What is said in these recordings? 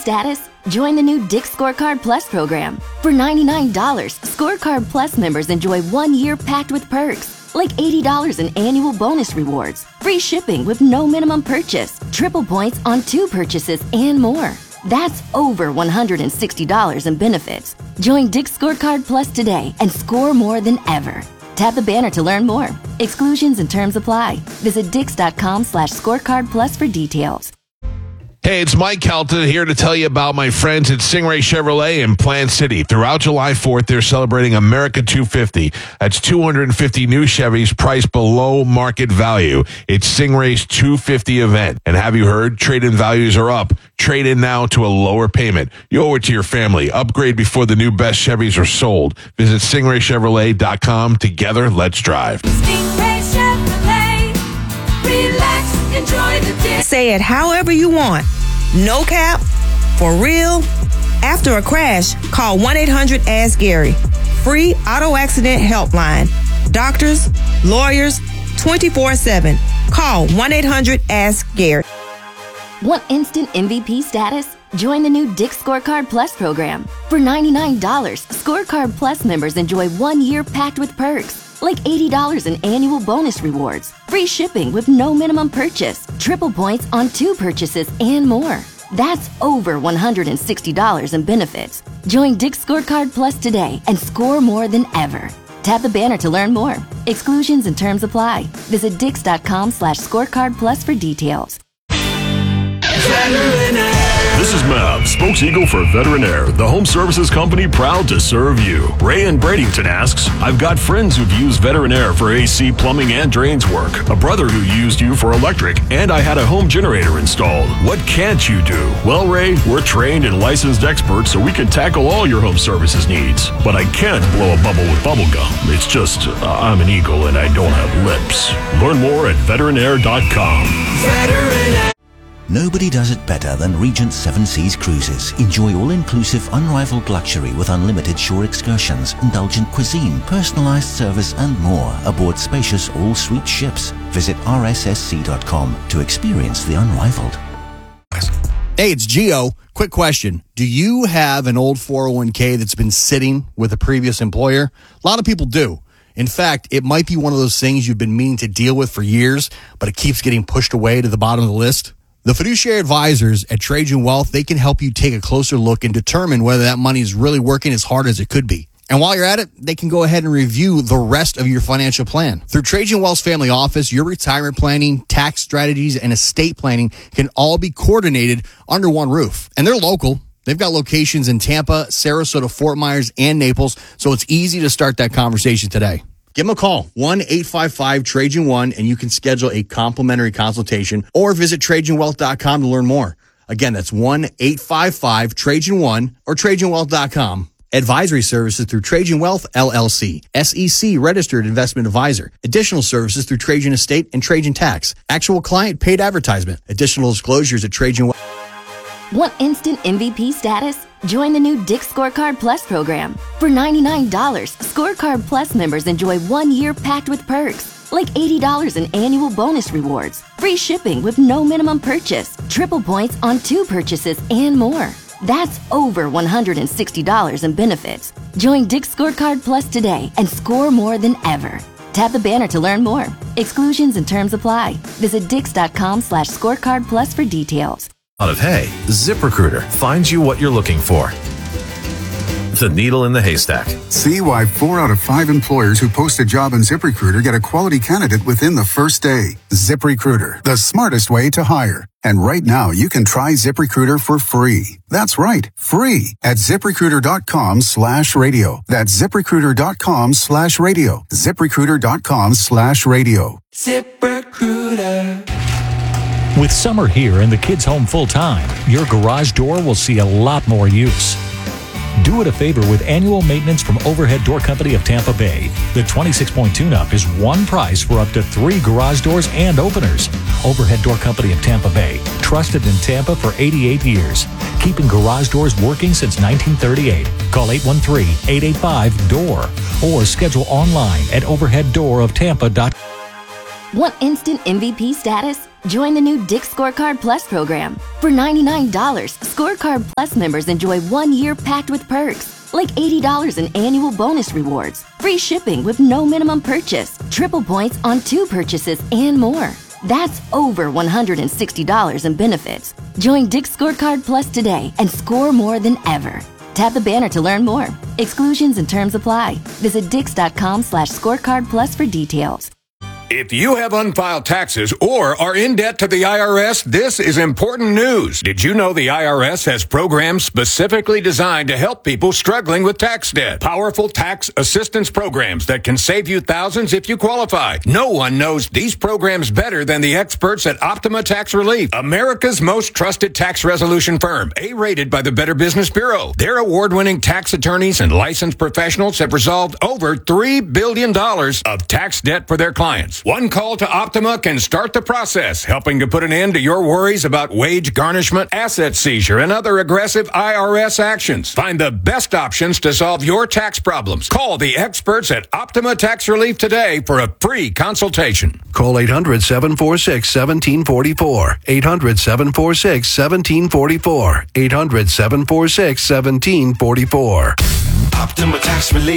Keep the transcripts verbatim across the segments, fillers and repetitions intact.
status? Join the new Dick's Scorecard Plus program. For ninety-nine dollars, Scorecard Plus members enjoy one year packed with perks, like eighty dollars in annual bonus rewards, free shipping with no minimum purchase, triple points on two purchases, and more. That's over one hundred sixty dollars in benefits. Join Dick's Scorecard Plus today and score more than ever. Tap the banner to learn more. Exclusions and terms apply. Visit dix.com slash scorecard plus for details. Hey, it's Mike Kelton here to tell you about my friends at Stingray Chevrolet in Plant City. Throughout July fourth, they're celebrating America two fifty. That's two hundred fifty new Chevys priced below market value. It's Stingray's two fifty event. And have you heard? Trade-in values are up. Trade in now to a lower payment. You owe it to your family. Upgrade before the new best Chevys are sold. Visit stingray chevrolet dot com. Together, let's drive. Stingray Chevrolet. Relax, enjoy the day. Say it however you want. No cap, for real. After a crash, call one eight hundred ask Gary. Free auto accident helpline. Doctors, lawyers, twenty-four seven. Call one eight hundred ask Gary. Want instant M V P status? Join the new Dick's Scorecard Plus program. For ninety-nine dollars, Scorecard Plus members enjoy one year packed with perks, like eighty dollars in annual bonus rewards, free shipping with no minimum purchase, triple points on two purchases, and more. That's over one hundred sixty dollars in benefits. Join Dick's Scorecard Plus today and score more than ever. Tap the banner to learn more. Exclusions and terms apply. Visit dix.com slash scorecard plus for details. This is Mav, spokes-eagle for Veterinaire, the home services company proud to serve you. Ray in Bradenton asks, I've got friends who've used Veterinaire for A C, plumbing, and drains work. A brother who used you for electric, and I had a home generator installed. What can't you do? Well, Ray, we're trained and licensed experts, so we can tackle all your home services needs. But I can't blow a bubble with bubble gum. It's just, uh, I'm an eagle and I don't have lips. Learn more at veterinaire dot com. Veterinaire. Nobody does it better than Regent Seven Seas Cruises. Enjoy all-inclusive, unrivaled luxury with unlimited shore excursions, indulgent cuisine, personalized service, and more aboard spacious all-suite ships. Visit r s s c dot com to experience the unrivaled. Hey, it's Gio. Quick question. Do you have an old four oh one k that's been sitting with a previous employer? A lot of people do. In fact, it might be one of those things you've been meaning to deal with for years, but it keeps getting pushed away to the bottom of the list. The fiduciary advisors at Trajan Wealth, they can help you take a closer look and determine whether that money is really working as hard as it could be. And while you're at it, they can go ahead and review the rest of your financial plan. Through Trajan Wealth's family office, your retirement planning, tax strategies, and estate planning can all be coordinated under one roof. And they're local. They've got locations in Tampa, Sarasota, Fort Myers, and Naples, so it's easy to start that conversation today. Give them a call, one eight five five Trajan one, and you can schedule a complimentary consultation or visit trajan wealth dot com to learn more. Again, that's one eight five five Trajan one or trajan wealth dot com. Advisory services through Trajan Wealth, L L C, S E C registered investment advisor. Additional services through Trajan Estate and Trajan Tax. Actual client paid advertisement. Additional disclosures at Trajan Wealth. Want instant M V P status? Join the new Dick's Scorecard Plus program. For ninety-nine dollars, Scorecard Plus members enjoy one year packed with perks, like eighty dollars in annual bonus rewards, free shipping with no minimum purchase, triple points on two purchases, and more. That's over one hundred sixty dollars in benefits. Join Dick's Scorecard Plus today and score more than ever. Tap the banner to learn more. Exclusions and terms apply. Visit dix.com slash scorecard plus for details. Out of hay, ZipRecruiter finds you what you're looking for. The needle in the haystack. See why four out of five employers who post a job on ZipRecruiter get a quality candidate within the first day. ZipRecruiter, the smartest way to hire. And right now, you can try ZipRecruiter for free. That's right, free at ZipRecruiter.com slash radio. That's ZipRecruiter.com slash radio. ZipRecruiter.com slash radio. ZipRecruiter. With summer here and the kids home full-time, your garage door will see a lot more use. Do it a favor with annual maintenance from Overhead Door Company of Tampa Bay. The twenty-six point tune-up is one price for up to three garage doors and openers. Overhead Door Company of Tampa Bay, trusted in Tampa for eighty-eight years. Keeping garage doors working since nineteen thirty-eight. Call eight one three, eight eight five, D O O R or schedule online at overhead door of tampa dot com. Want instant M V P status? Join the new Dick Scorecard Plus program. For ninety-nine dollars, Scorecard Plus members enjoy one year packed with perks, like eighty dollars in annual bonus rewards, free shipping with no minimum purchase, triple points on two purchases, and more. That's over one hundred sixty dollars in benefits. Join Dick Scorecard Plus today and score more than ever. Tap the banner to learn more. Exclusions and terms apply. Visit dix.com slash scorecard plus for details. If you have unfiled taxes or are in debt to the I R S, this is important news. Did you know the I R S has programs specifically designed to help people struggling with tax debt? Powerful tax assistance programs that can save you thousands if you qualify. No one knows these programs better than the experts at Optima Tax Relief, America's most trusted tax resolution firm, A-rated by the Better Business Bureau. Their award-winning tax attorneys and licensed professionals have resolved over three billion dollars of tax debt for their clients. One call to Optima can start the process, helping to put an end to your worries about wage garnishment, asset seizure, and other aggressive I R S actions. Find the best options to solve your tax problems. Call the experts at Optima Tax Relief today for a free consultation. Call eight hundred, seven four six, one seven four four. eight hundred, seven four six, one seven four four. eight hundred, seven four six, one seven four four. Optima Tax Relief.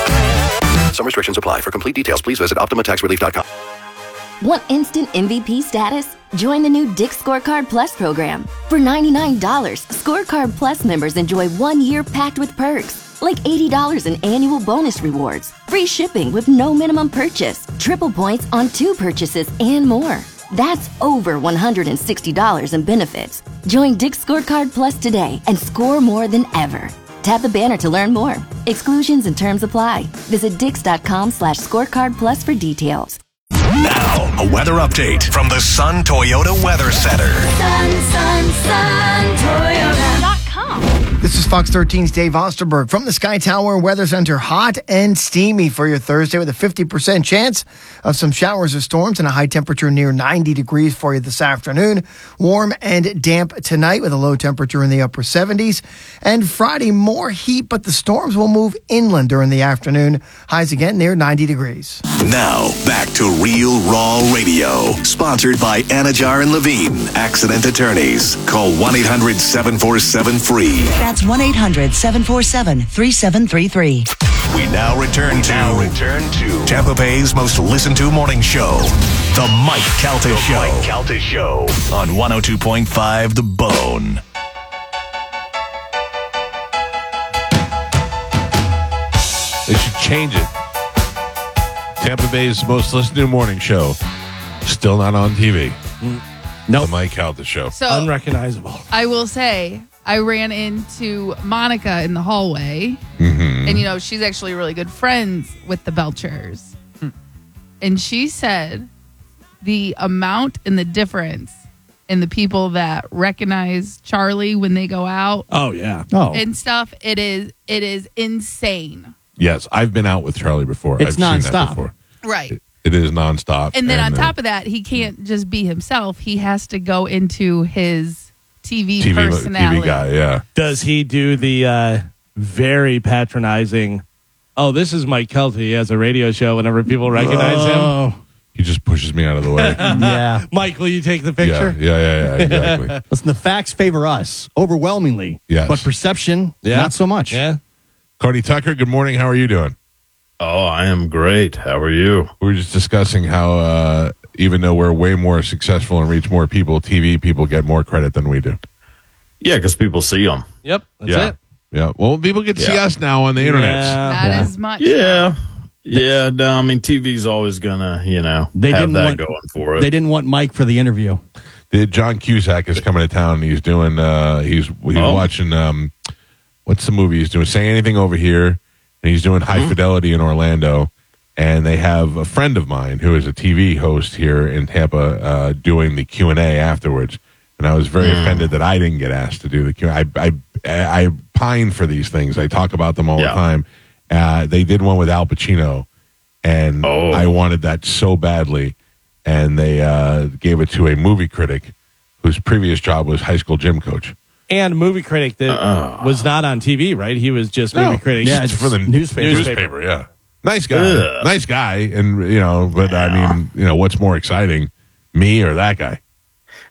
Some restrictions apply. For complete details, please visit optima tax relief dot com. Want instant M V P status? Join the new Dick Scorecard Plus program. For ninety-nine dollars, Scorecard Plus members enjoy one year packed with perks, like eighty dollars in annual bonus rewards, free shipping with no minimum purchase, triple points on two purchases, and more. That's over one hundred sixty dollars in benefits. Join Dick Scorecard Plus today and score more than ever. Tap the banner to learn more. Exclusions and terms apply. Visit dix.com slash scorecard plus for details. Now, a weather update from the Sun Toyota Weather Center. Sun, sun, sun, Toyota dot com. This is Fox thirteen's Dave Osterberg from the Sky Tower Weather Center. Hot and steamy for your Thursday with a fifty percent chance of some showers or storms and a high temperature near ninety degrees for you this afternoon. Warm and damp tonight with a low temperature in the upper seventies. And Friday, more heat, but the storms will move inland during the afternoon. Highs again near ninety degrees. Now, back to Real Raw Radio. Sponsored by Anajar and Levine, Accident Attorneys. Call one eight hundred, seven four seven, F R E E. That's one eight hundred, seven four seven, three seven three three. We now return to, now return to Tampa Bay's most listened to morning show, The Mike Calta the Show. Mike Calta Show on one oh two point five The Bone. They should change it. Tampa Bay's most listened to morning show. Still not on T V. No. Nope. The Mike Calta Show. So, unrecognizable. I will say, I ran into Monica in the hallway. Mm-hmm. And, you know, she's actually really good friends with the Belchers. Hmm. And she said the amount and the difference in the people that recognize Charlie when they go out. Oh, yeah. Oh. And stuff, it is it is insane. Yes, I've been out with Charlie before. It's I've nonstop. Seen that before. Right. It, it is nonstop. And then and, on top uh, of that, he can't just be himself. He has to go into his T V, T V personality. T V guy, yeah. Does he do the uh, very patronizing, oh, this is Mike Kelty. He has a radio show whenever people recognize oh. him? He just pushes me out of the way. Yeah. Mike, will you take the picture? Yeah, yeah, yeah, yeah exactly. Listen, the facts favor us overwhelmingly. Yes. But perception, yeah. not so much. Yeah. Cardi Tucker, good morning. How are you doing? Oh, I am great. How are you? We were just discussing how uh, even though we're way more successful and reach more people, T V people get more credit than we do. Yeah, because people see them. Yep, that's yeah. it. Yeah. Well, people get to see Yeah. us now on the internet. Yeah. Not Yeah. as much. Yeah. Yeah, no, I mean, T V's always going to, you know, They have didn't that want- going for it. They didn't want Mike for the interview. The John Cusack is coming to town. And he's doing. Uh, he's he's Oh. watching. Um, what's the movie he's doing? Say Anything Over Here, and he's doing High Mm-hmm. Fidelity in Orlando. And they have a friend of mine who is a T V host here in Tampa uh, doing the Q and A afterwards. And I was very Mm. offended that I didn't get asked to do the Q and A. I, I, I pine for these things. I talk about them all Yeah. the time. Uh, they did one with Al Pacino, and Oh. I wanted that so badly. And they uh, gave it to a movie critic whose previous job was high school gym coach. And movie critic that Uh. was not on T V, right? He was just No. movie critic. Yeah, It's for the newspaper. newspaper. yeah. Nice guy. Ugh. Nice guy. And, you know, but I mean, you know, what's more exciting, me or that guy?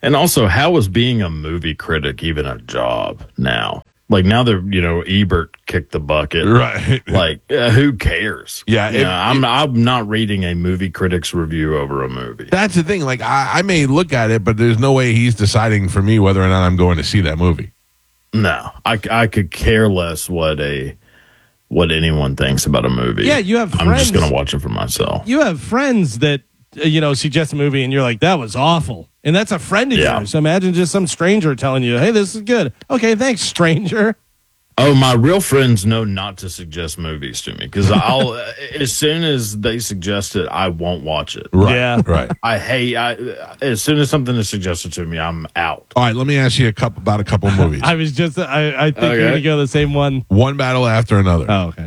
And also, how is being a movie critic even a job now? Like now they're, you know, Ebert kicked the bucket. Right. Like, uh, who cares? Yeah. You If, know, I'm, I'm not reading a movie critic's review over a movie. That's the thing. Like, I, I may look at it, but there's no way he's deciding for me whether or not I'm going to see that movie. No, I, I could care less what a what anyone thinks about a movie. Yeah, you have I'm friends- just going to watch it for myself. You have friends that, uh, you know, suggest a movie and you're like, that was awful. And that's a friend of Yeah. yours. So imagine just some stranger telling you, hey, this is good. Okay, thanks, stranger. Oh, my real friends know not to suggest movies to me because I'll as soon as they suggest it, I won't watch it. Right. Yeah. Right. I hate. I as soon as something is suggested to me, I'm out. All right, let me ask you a couple about a couple of movies. I was just, I, I think Okay. you're going to go the same one. One battle after another. Oh, okay.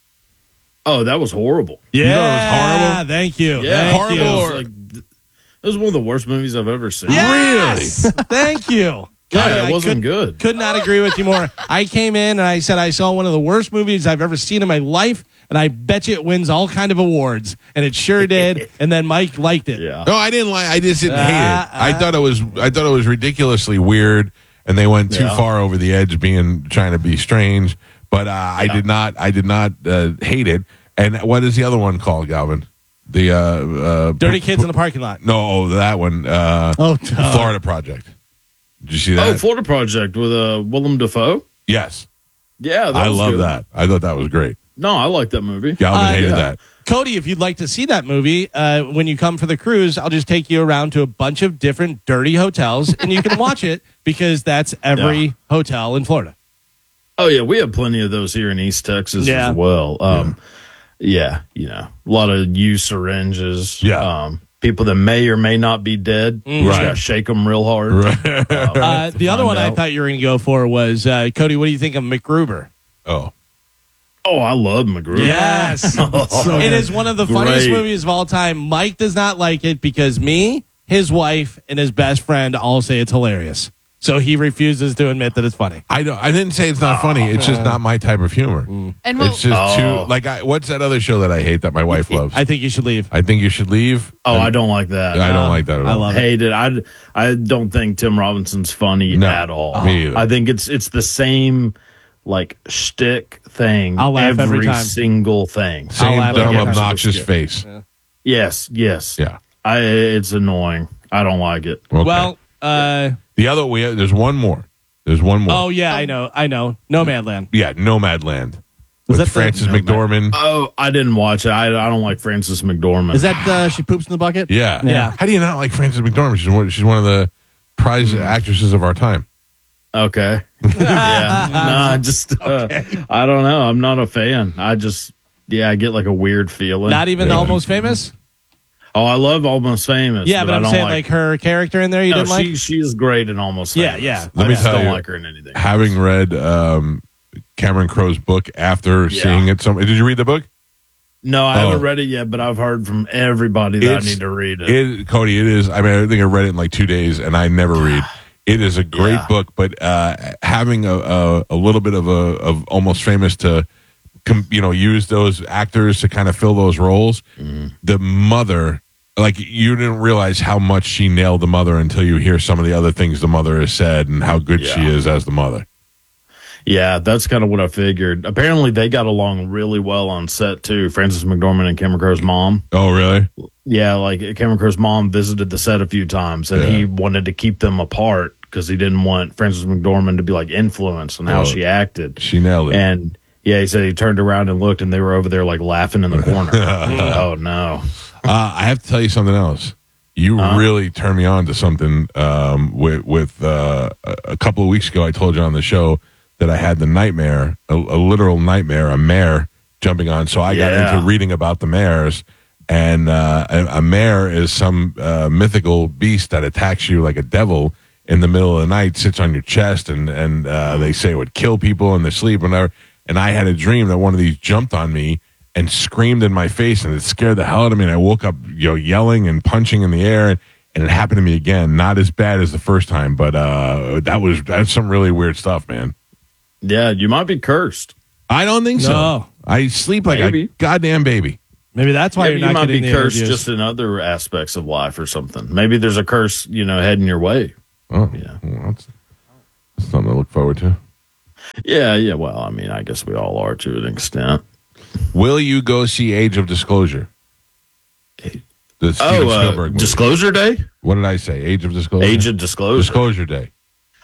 Oh, that was horrible. Yeah. You thought it was horrible? Thank you. Yeah, Thank horrible. you. It was like, th- it was one of the worst movies I've ever seen. Yes! Thank you. God, I- it I wasn't could, good. Could not agree with you more. I came in and I said I saw one of the worst movies I've ever seen in my life, and I bet you it wins all kind of awards, and it sure did. And then Mike liked it. Yeah. No, I didn't like. I just didn't hate Uh, it. I thought it was. I thought it was ridiculously weird, and they went too Yeah. far over the edge, being trying to be strange. But uh, I did not. I did not uh, hate it. And what is the other one called, Galvin? The uh, uh, Dirty Kids in the Parking Lot. No, that one. Uh, Oh, duh. Florida Project. Did you see that? Oh, Florida Project with uh, Willem Dafoe. Yes, Yeah, that I was love good. that. I thought that was great. No, I like that movie. Galvin Uh, hated yeah. that. Cody, if you'd like to see that movie, uh, when you come for the cruise, I'll just take you around to a bunch of different dirty hotels, and you can watch it because that's every Yeah. hotel in Florida. Oh yeah, we have plenty of those here in East Texas Yeah. as well. Um, yeah. you know, a lot of used syringes. Yeah. um, people that may or may not be dead. You just Right. gotta shake them real hard. Right. Uh, the other find one I out. thought you were going to go for was, uh, Cody, what do you think of MacGruber? Oh, Oh, I love MacGruber. Yes. It is one of the funniest Great. movies of all time. Mike does not like it because me, his wife, and his best friend all say it's hilarious. So he refuses to admit that it's funny. I don't. I didn't say it's not funny. It's just not my type of humor. And we'll, It's just Oh. too like. I, what's that other show that I hate that my wife loves? I think you should leave. I think you should leave. Oh, And I don't like that. I don't like that at all. I love it. Hate it. I, I don't think Tim Robinson's funny No, at all. me either. I think it's it's the same like shtick thing. I'll laugh every time. single thing. Same laugh dumb, again. obnoxious face. Yes, yes. Yeah. I it's annoying. I don't like it. Okay. Well, uh, the other we there's one more. There's one more. oh, yeah, I know. I know. Nomadland. Yeah, Nomadland Was with that the- Frances Nomad- McDormand. Oh, I didn't watch it. I, I don't like Frances McDormand. Is that uh, She Poops in the Bucket? Yeah. Yeah. How do you not like Frances McDormand? She's one. She's one of the prize Hmm. actresses of our time. okay? yeah. No, I just uh, I don't know. I'm not a fan. I just yeah, I get like a weird feeling. Not even Yeah. Almost Famous? Oh, I love Almost Famous. Yeah, but, I I'm don't saying like, like her character in there you no, didn't like? she she's great in Almost Yeah, Famous. yeah. Let I me just tell don't you, like her in anything. Having read um, Cameron Crowe's book after Yeah. seeing it, some did you read the book? No, I Oh. haven't read it yet, but I've heard from everybody that It's- I need to read it. It, Cody, it is. I mean, I think I read it in like two days, and I never read. It is a great Yeah. book, but uh, having a, a a little bit of a of Almost Famous to, com, you know, use those actors to kind of fill those roles. Mm-hmm. The mother, like you didn't realize how much she nailed the mother until you hear some of the other things the mother has said and how good she Yeah. is as the mother. Yeah, that's kind of what I figured. Apparently, they got along really well on set too. Frances McDormand and Cameron Crowe's mom. Oh, really? Yeah, like Cameron Crowe's mom visited the set a few times, and Yeah. he wanted to keep them apart because he didn't want Frances McDormand to be like influenced on how Oh, she acted. She nailed it. And yeah, he said he turned around and looked, and they were over there like laughing in the corner. Oh no! Uh, I have to tell you something else. You Uh-huh. really turned me on to something um, with with uh, a a couple of weeks ago. I told you on the show that I had the nightmare, a, a literal nightmare, a mare jumping on. So I got Yeah. into reading about the mares, and uh, a, a mare is some uh, mythical beast that attacks you like a devil in the middle of the night, sits on your chest, and and uh, they say it would kill people in their sleep. And I, and I had a dream that one of these jumped on me and screamed in my face, and it scared the hell out of me. And I woke up, you know, yelling and punching in the air, and, and it happened to me again. Not as bad as the first time, but uh, that was that's some really weird stuff, man. Yeah, you might be cursed. I don't think so. No. I sleep like Maybe. a goddamn baby. Maybe that's why Yeah, you're you not might be getting the cursed interviews. just in other aspects of life or something. Maybe there's a curse, you know, heading your way. Oh, yeah. Well, that's, that's something to look forward to. Yeah, yeah. Well, I mean, I guess we all are to an extent. Will you go see Age of Disclosure? The Steven Oh, uh, Spielberg movie. Disclosure Day? What did I say? Age of Disclosure? Age of Disclosure. Disclosure Day.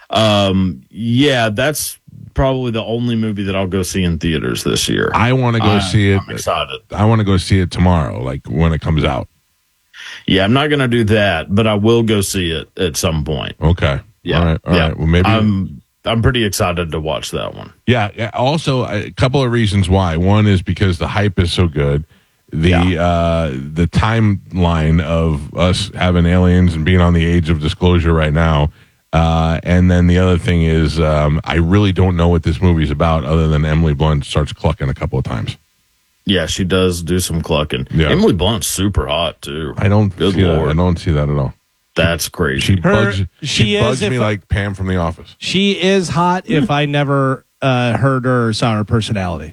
Um, yeah, that's probably the only movie that I'll go see in theaters this year. I want to go Uh, see it. I'm excited. I want to go see it tomorrow, like when it comes out. Yeah, I'm not going to do that, but I will go see it at some point. Okay. Yeah. All right. All yeah. right. Well, maybe. I'm I'm pretty excited to watch that one. Yeah. yeah. Also, a couple of reasons why. One is because the hype is so good. The uh, the timeline of us having aliens and being on the age of disclosure right now. Uh, and then the other thing is, um, I really don't know what this movie's about other than Emily Blunt starts clucking a couple of times. Yeah, she does do some clucking. Yeah. Emily Blunt's super hot, too. I don't Good see Lord. that. I don't see that at all. That's crazy. She Her- bugs, she she is bugs if me I- like Pam from The Office. She is hot if I never uh, heard her or saw her personality.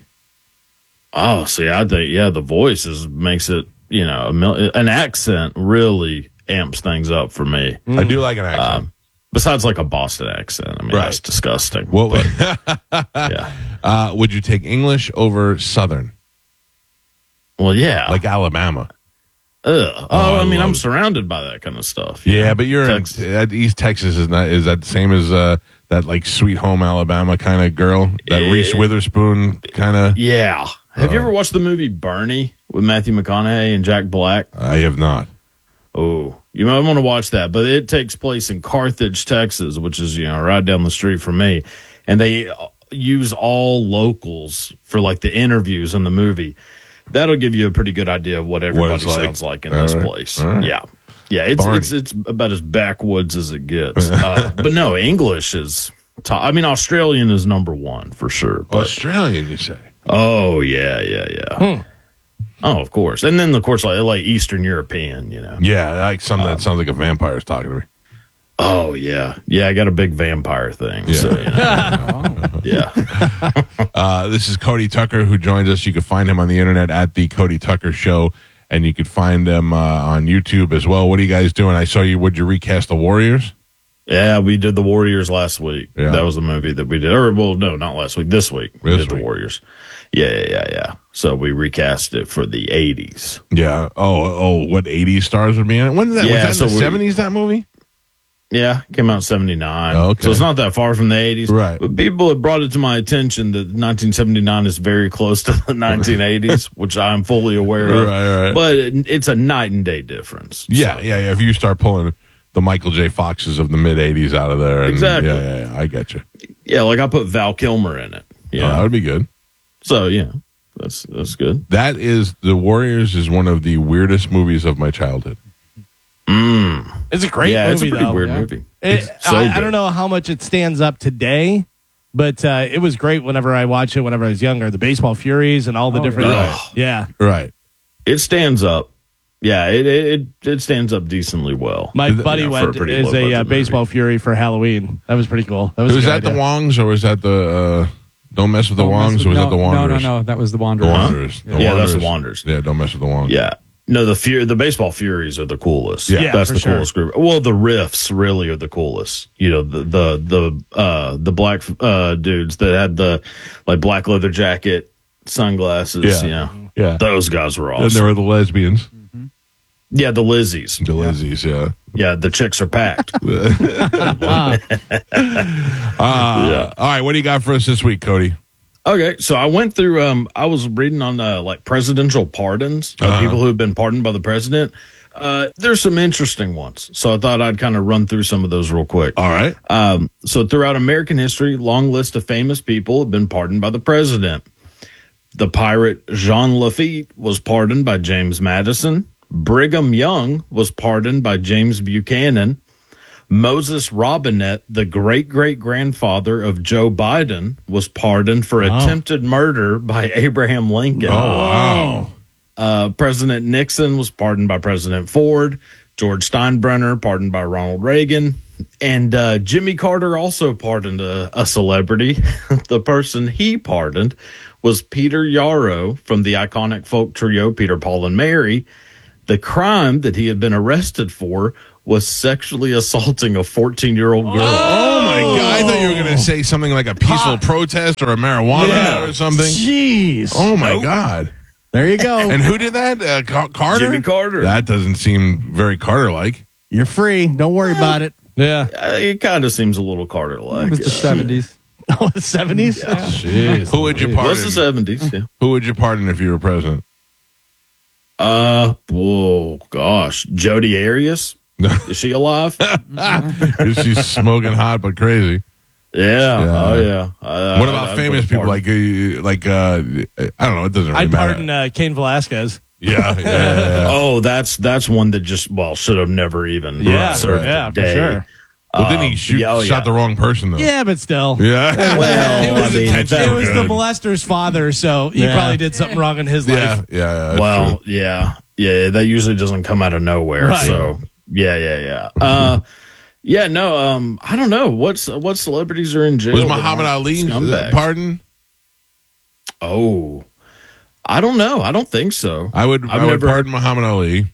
Oh, see, I think, yeah, the voice is, makes it, you know, a mil- an accent really amps things up for me. I do like an accent. Um, besides like a Boston accent. I mean, Right. that's disgusting. What would, yeah. uh, would you take English over Southern? Well, yeah. Like Alabama. Ugh. Oh, I I mean, love I'm it. surrounded by that kind of stuff. Yeah, but you're Texas. in that East Texas is not is that the same as uh, that like Sweet Home Alabama kind of girl, that Yeah. Reese Witherspoon kind of. Yeah. Have you ever watched the movie Bernie with Matthew McConaughey and Jack Black? I have not. Oh, you might want to watch that. But it takes place in Carthage, Texas, which is, you know, right down the street from me. And they use all locals for like the interviews in the movie. That'll give you a pretty good idea of what everybody it's like. sounds like in All this right. place. All right. Yeah. Yeah. It's, Barney. it's, it's about as backwoods as it gets. Uh, but no, English is top. I mean, Australian is number one for sure. But, Australian, you say? oh, yeah, yeah, yeah. Oh, of course. And then, of course, like, like Eastern European, you know. Yeah, like something that sounds like a vampire's talking to me. Oh, yeah. Yeah, I got a big vampire thing. Yeah. So, you know. yeah. Uh, this is Cody Tucker who joins us. You can find him on the internet at the Cody Tucker Show, and you can find him uh, on YouTube as well. What are you guys doing? I saw you. Would you recast the Warriors? Yeah, we did the Warriors last week. Yeah. That was the movie that we did. Or, well, no, not last week. This week. We This did the week. Warriors. Yeah, yeah, yeah, yeah. So we recast it for the eighties. Yeah. Oh, oh, what eighties stars would be in it? When did that? Yeah, was that in so the we- seventies? That movie? Yeah, came out in seventy-nine. Oh, okay. So it's not that far from the eighties. Right. But people have brought it to my attention that nineteen seventy-nine is very close to the nineteen eighties, which I'm fully aware of. Right, right. But it, it's a night and day difference. Yeah, yeah, yeah. If you start pulling the Michael J. Foxes of the mid eighties out of there, and, Exactly. Yeah, yeah, yeah. I get you. Yeah, like I put Val Kilmer in it. Yeah, Yeah. that would be good. So, yeah, that's that's good. That is the Warriors is one of the weirdest movies of my childhood. Mm. It's a great yeah, movie, it's a pretty though. weird Yeah. movie. It, It's so I, I good. don't know how much it stands up today, but uh, it was great whenever I watched it whenever I was younger. The Baseball Furies and all the different. yeah. Yeah. Right. It stands up. Yeah, it it, it stands up decently well. My buddy You know, for a went pretty as a low-budget uh, movie. Baseball Fury for Halloween. That was pretty cool. That was, Was a that good the idea. Wongs or was that the uh, Don't Mess with the Don't Mess Wongs with- or was no, that the no, Wanderers? no, no, that was the The Wanderers. Wanderers. The Yeah, that's the Wanderers. Wanderers. Yeah, Don't Mess with the Wongs. Yeah. No, the Fury, the Baseball Furies are the coolest. Yeah, that's for the sure. coolest group. Well, the Riffs really are the coolest. You know, the the the uh the black uh dudes that had the like black leather jacket, sunglasses. Yeah. You know, Yeah. those guys were And awesome. there were the lesbians. Yeah, the Lizzies. The Lizzies, yeah. Yeah, the chicks are packed. Uh, All right, what do you got for us this week, Cody? Okay, so I went through. Um, I was reading on uh, like presidential pardons, uh, Uh-huh. people who have been pardoned by the president. Uh, there's some interesting ones, so I thought I'd kind of run through some of those real quick. All right. Um, so throughout American history, long list of famous people have been pardoned by the president. The pirate Jean Lafitte was pardoned by James Madison. Brigham Young was pardoned by James Buchanan. Moses Robinette, the great-great-grandfather of Joe Biden, was pardoned for attempted murder by Abraham Lincoln. Oh, wow. Uh, President Nixon was pardoned by President Ford. George Steinbrenner pardoned by Ronald Reagan. And uh, Jimmy Carter also pardoned a, a celebrity. The person he pardoned was Peter Yarrow from the iconic folk trio Peter, Paul, and Mary. The crime that he had been arrested for was sexually assaulting a fourteen-year-old girl. Oh, my God. I thought you were going to say something like a peaceful protest or a marijuana Yeah. or something. Jeez. Oh, my Nope. God. There you go. And who did that? Uh, Ca- Carter? Jimmy Carter. That doesn't seem very Carter-like. You're free. Don't worry about it. Yeah. Uh, it kind of seems a little Carter-like. It was the yeah. seventies. Oh, the seventies? Jeez. Who would you It pardon? was the seventies, yeah. Who would you pardon if you were president? Uh, oh, gosh. Jodi Arias? Is she alive? She's smoking hot but crazy. Yeah. Yeah. Oh, yeah. Uh, What about I'd famous put a people like, uh, like uh, I don't know, it doesn't really I'd matter. pardon uh, Cain Velasquez. Yeah, yeah, yeah, yeah. Oh, that's that's one that just well should have never even Yeah, served yeah, a for day. sure. Well, didn't he Um, shoot, yeah, oh, shot yeah. the wrong person, though? Yeah, but still. Yeah. Well, it was, I mean, it that- was the molester's father, so he Yeah. probably did something wrong in his Yeah, life. yeah, yeah. that's Well, true. yeah, yeah. That usually doesn't come out of nowhere. Right. So yeah, yeah, yeah. Uh, yeah, no. Um, I don't know what's what celebrities are in jail. Was that Muhammad aren't Ali scumbags? pardoned? Oh, I don't know. I don't think so. I would, I've I would never- pardon Muhammad Ali.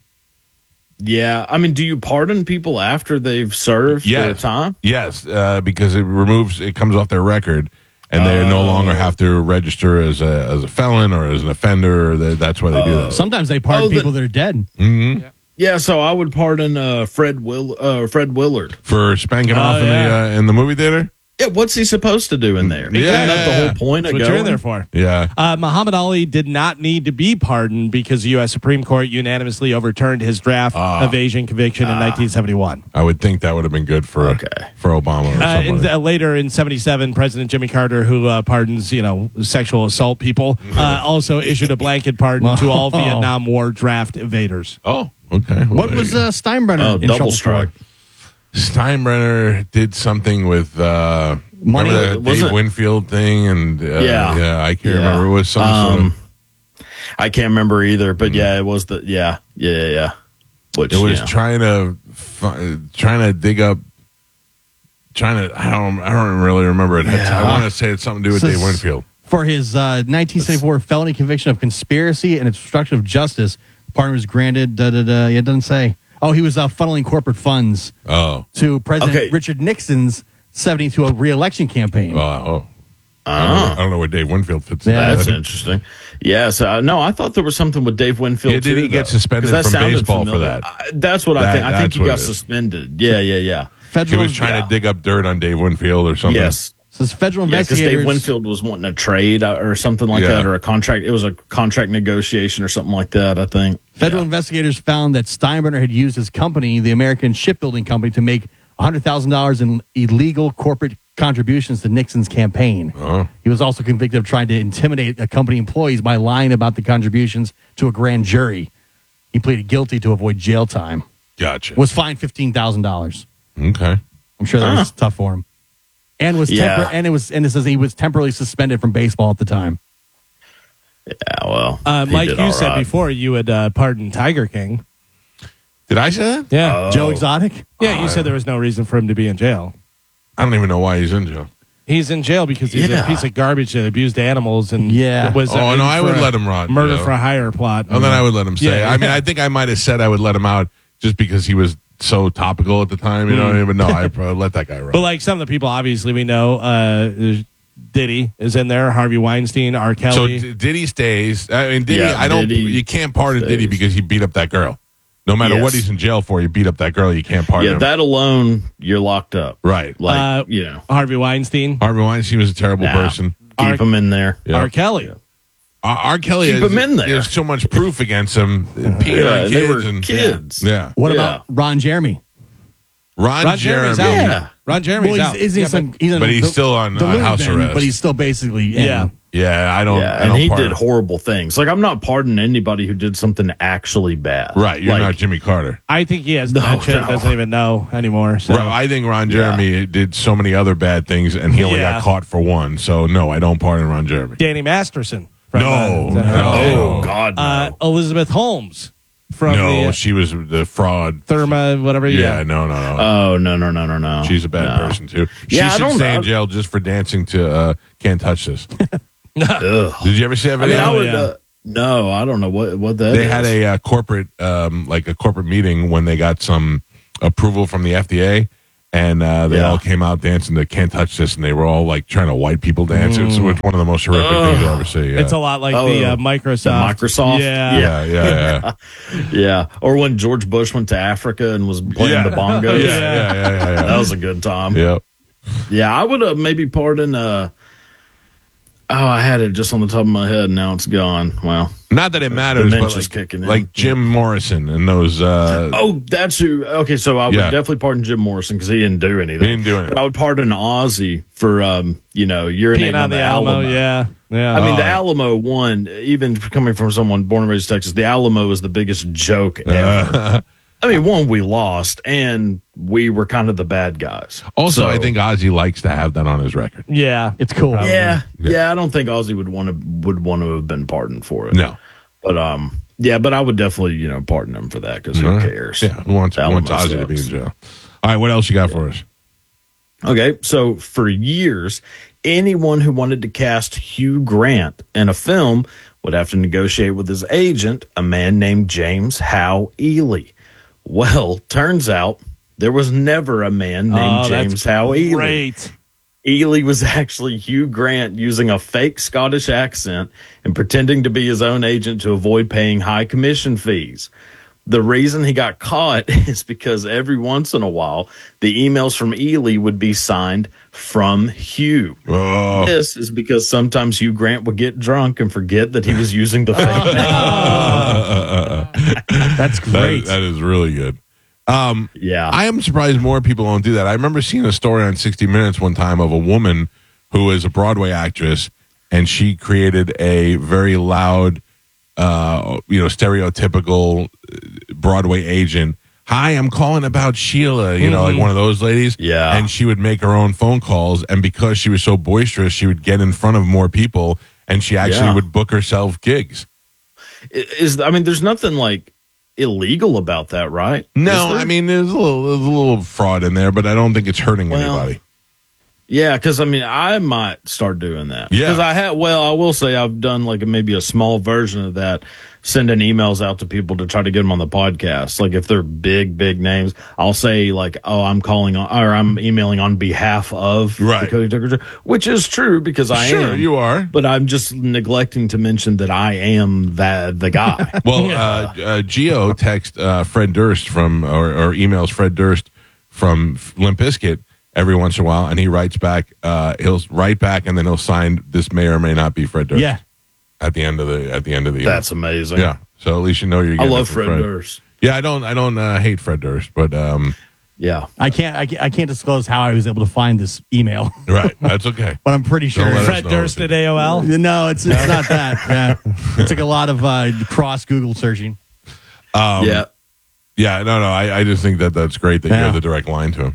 Yeah, I mean, do you pardon people after they've served their Yes. time? Yes, uh, because it removes, it comes off their record, and they no longer have to register as a as a felon or as an offender. That- That's why they do that. Sometimes they pardon Oh, the- people that are dead. Mm-hmm. Yeah, so I would pardon uh, Fred Will uh, Fred Willard. For spanking off in yeah. the uh, in the movie theater. Yeah, what's he supposed to do in there? Yeah. Isn't that the whole point That's of what you're in going? there for. Yeah. Uh, Muhammad Ali did not need to be pardoned because the U S Supreme Court unanimously overturned his draft Ah. evasion conviction in nineteen seventy-one. I would think that would have been good for Okay. for Obama. Or Uh, and somebody. uh, later in seventy-seven, President Jimmy Carter, who uh, pardons, you know, sexual assault people, uh, also issued a blanket pardon to all Vietnam War draft evaders. oh, okay. Well, What there was you go. uh, Steinbrenner Oh, in double trouble strike. for? Steinbrenner did something with uh, Money? remember the Was Dave it- Winfield thing, and uh, Yeah. yeah, I can't Yeah. remember. It was some sort of. Um, I can't remember either, but yeah, it was the yeah, yeah, yeah, yeah. Which It was yeah. trying to fi- trying to dig up, trying to. I don't. I don't really remember it. I want to say it's something to do with So Dave it's- Winfield. For his uh, nineteen seventy-four felony conviction of conspiracy and obstruction of justice, pardon was granted. Da, da, da, it doesn't say. Oh, he was uh, funneling corporate funds Oh, to President Okay. Richard Nixon's seventy-two reelection campaign. oh, oh. I, don't know, I don't know where Dave Winfield fits. in Yeah, That's that. interesting. Yeah, so uh, no, I thought there was something with Dave Winfield. Yeah, did too, he get though, suspended 'cause that from sounded baseball for familiar. that? I, that's what I That- think. I think that's he what got it is. suspended. Yeah, yeah, yeah. He Federal, was trying yeah. to dig up dirt on Dave Winfield or something. Yes. says federal Yeah, because investigators. Dave Winfield was wanting a trade uh, or something like Yeah. that, or a contract. It was a contract negotiation or something like that, I think. Federal investigators found that Steinbrenner had used his company, the American Shipbuilding Company, to make one hundred thousand dollars in illegal corporate contributions to Nixon's campaign. Oh. He was also convicted of trying to intimidate a company employees by lying about the contributions to a grand jury. He pleaded guilty to avoid jail time. Gotcha. Was fined fifteen thousand dollars. Okay. I'm sure that Huh. was tough for him. And was Yeah. tempor- and it was and it says he was temporarily suspended from baseball at the time. Yeah, well, Uh, he Mike, did you all said right. before you would uh, pardon Tiger King. Did I say that? Yeah. Oh. Joe Exotic? Yeah, you said there was no reason for him to be in jail. I don't even know why he's in jail. He's in jail because he's Yeah. a piece of garbage that abused animals and Yeah. was Oh, uh, no, I for would a let him rot in Murder jail. for hire plot. Oh, then I would let him say. Yeah, I mean, yeah. I think I might have said I would let him out just because he was so topical at the time. You know what I mean? But no, I'd probably let that guy run. But like some of the people, obviously we know, uh, there's Diddy is in there, Harvey Weinstein, R. So Kelly. D- Diddy stays. I mean, Diddy. Yeah, I don't. Diddy you can't pardon stays. Diddy because he beat up that girl. No matter Yes. what he's in jail for, you beat up that girl. You can't pardon Yeah, him. that alone, you're locked up. right. Like, Uh, you know, Harvey Weinstein, Harvey Weinstein was a terrible Nah. person. keep R- him in there. Yeah. R. Kelly. R. R. Kelly Keep has, him in there. There's so much proof against him. Peeing Yeah, on they kids were and kids. Yeah. What Yeah. about Ron Jeremy? Ron, Ron Jeremy. Jeremy's out. Yeah. Ron Jeremy's Well, out. he's, he's, Yeah, in some, but- he's in but he's the- still on, the uh, loop house end, arrest. But he's still basically in. Yeah. Yeah, I don't. Yeah, I and don't he pardon did him. horrible things. Like, I'm not pardoning anybody who did something actually bad. Right. You're Like, not Jimmy Carter. I think he has No, dementia and no. doesn't even know anymore. So. Right, I think Ron Jeremy did so many other bad things, and he only Yeah. got caught for one. So no, I don't pardon Ron Jeremy. Danny Masterson. From, No, uh, no. Oh, God, no. Uh, Elizabeth Holmes from no, the uh, she was the fraud. Therma, whatever. Yeah, Yeah. no, no, no. oh, no, no, no, no, no. She's a bad No. person too. She Yeah, I should don't stay in know. jail just for dancing to uh, "Can't Touch This." Ugh. Did you ever see that I mean, video? I would. yeah. Uh, no, I don't know what what that They is. had a uh, corporate, um, like a corporate meeting when they got some approval from the F D A. And uh, they Yeah. all came out dancing to "Can't Touch This," and they were all like trying to white people dance. It was Mm. one of the most horrific Ugh. things you'll ever see. Yeah. It's a lot like Oh, the uh, the Microsoft. Microsoft. Yeah. yeah, yeah, yeah. Yeah. Or when George Bush went to Africa and was playing Yeah. the bongos. Yeah, yeah, yeah, yeah, yeah. That was a good time. Yep. Yeah, I would have maybe pardoned. Uh, oh, I had it just on the top of my head, and now it's gone. Well, Not that it matters, but dementia's like, kicking in. like Jim Morrison and those. Uh, Oh, that's who. Okay, so I would Yeah. definitely pardon Jim Morrison because he didn't do anything. He didn't do anything. But I would pardon Ozzy for, um, you know, urinating Peeing on on the, the Alamo, Alamo. yeah. Yeah. I mean, the Oh. Alamo one, even coming from someone born and raised in Texas, the Alamo is the biggest joke ever. I mean, one, we lost, and we were kind of the bad guys. also, So- I think Ozzy likes to have that on his record. Yeah, it's cool. Yeah, yeah, I don't think Ozzy would want to would want to have been pardoned for it. No. But um, yeah, but I would definitely you know pardon him for that because who All right. cares? Yeah, who wants, who wants Alamo Ozzy to be in sucks. jail? All right, what else you got for us? Okay, so for years, anyone who wanted to cast Hugh Grant in a film would have to negotiate with his agent, a man named James Howe Ely. Well, turns out there was never a man named Oh, James that's Howe Ely. Great. Ely was actually Hugh Grant using a fake Scottish accent and pretending to be his own agent to avoid paying high commission fees. The reason he got caught is because every once in a while, the emails from Ely would be signed from Hugh. Oh. This is because sometimes Hugh Grant would get drunk and forget that he was using the fake name. That's great. That, that is really good. Um, yeah. I am surprised more people don't do that. I remember seeing a story on sixty minutes one time of a woman who is a Broadway actress, and she created a very loud, uh, you know, stereotypical Broadway agent. Hi, I'm calling about Sheila, you know, like one of those ladies. Yeah. And she would make her own phone calls, and because she was so boisterous, she would get in front of more people, and she actually Yeah. would book herself gigs. Is I mean, there's nothing like illegal about that, right? No, Is there? I mean, there's a little, there's a little fraud in there, but I don't think it's hurting Well, anybody. Yeah, because I mean, I might start doing that. Yeah. Because I have. Well, I will say I've done like a, maybe a small version of that, sending emails out to people to try to get them on the podcast. Like if they're big, big names, I'll say like, "Oh, I'm calling on, or I'm emailing on behalf of Right. the Cody Tucker Show," which is true because I Sure, am. you are. But I'm just neglecting to mention that I am that the guy. Well, uh, uh, Gio text uh, Fred Durst from, or, or emails Fred Durst from Limp Bizkit every once in a while, and he writes back. Uh, he'll write back, and then he'll sign, "This may or may not be Fred Durst." Yeah. At the end of the at the end of the email. That's amazing. Yeah. So at least you know you're. I Getting love it from Fred Durst. Yeah, I don't. I don't uh, hate Fred Durst, but um, Yeah. I can't, I can't. I can't disclose how I was able to find this email, right. That's okay. but I'm pretty sure. Don't let us Fred know Durst if at it- A O L. No, it's it's not that. Yeah, it took a lot of uh, cross Google searching. Um, yeah. Yeah. No. No. I, I just think that that's great that you Yeah. have the direct line to him.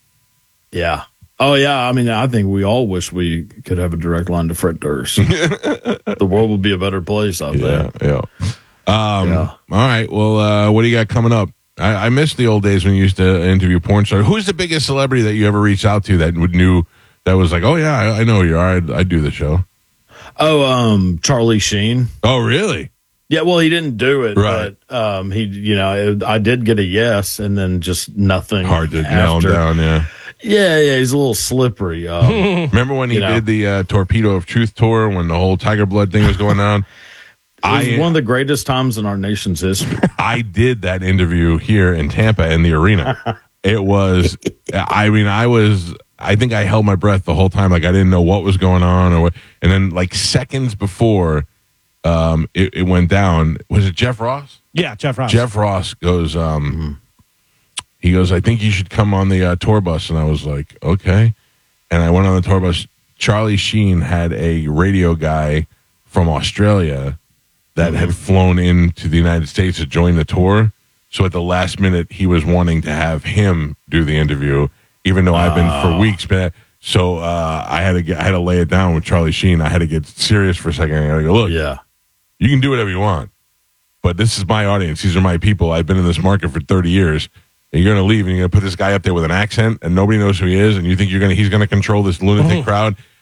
Yeah. Oh, yeah. I mean, I think we all wish we could have a direct line to Fred Durst. The world would be a better place out Yeah. there. Yeah. Um, Yeah. All right. Well, uh, what do you got coming up? I, I miss the old days when you used to interview porn stars. Who's the biggest celebrity that you ever reached out to that would knew that was like, oh yeah, I, I know who you are. I, I do the show. Oh, um, Charlie Sheen. Oh, really? Yeah, well, he didn't do it, Right. but um, he, you know, it, I did get a yes, and then just nothing. Hard to nail him after. down. Yeah. Yeah, yeah, he's a little slippery. Um, Remember when he You know. did the uh, Torpedo of Truth tour when the whole Tiger Blood thing was going on? it was I one of the greatest times in our nation's history. I did that interview here in Tampa in the arena. It was, I mean, I was, I think I held my breath the whole time. Like I didn't know what was going on or what. And then like seconds before um, it, it went down, was it Jeff Ross? Yeah, Jeff Ross. Jeff Ross goes, um, he goes, I think you should come on the uh, tour bus. And I was like, okay. And I went on the tour bus. Charlie Sheen had a radio guy from Australia that had flown into the United States to join the tour. So at the last minute, he was wanting to have him do the interview, even though I've been for weeks. But so uh, I had to get, I had to lay it down with Charlie Sheen. I had to get serious for a second. I had to go, look, Yeah. you can do whatever you want, but this is my audience. These are my people. I've been in this market for thirty years. And you're going to leave and you're going to put this guy up there with an accent and nobody knows who he is. And you think you're going to, he's going to control this lunatic crowd.